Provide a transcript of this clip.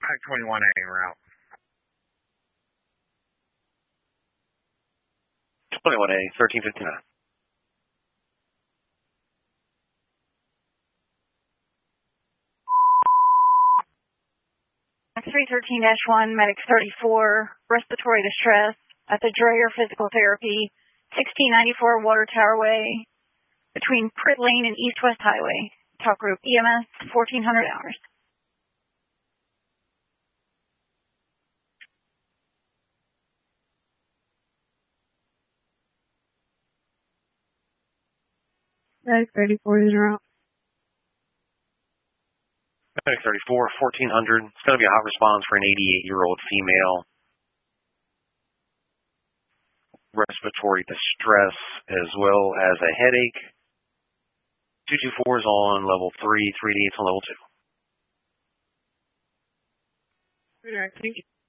Medic 21A en route. 21A, 1359. X-ray 13-1, Medic 34, respiratory distress at the Dreyer Physical Therapy, 1694 Water Tower Way, between Pritt Lane and East-West Highway. Talk group EMS, 1400 hours. Medic 34 is en route. Medic 34, 1400. It's going to be a hot response for an 88-year-old female. Respiratory distress as well as a headache. 224 is on level 3, 388 is on level 2. All right, thank you.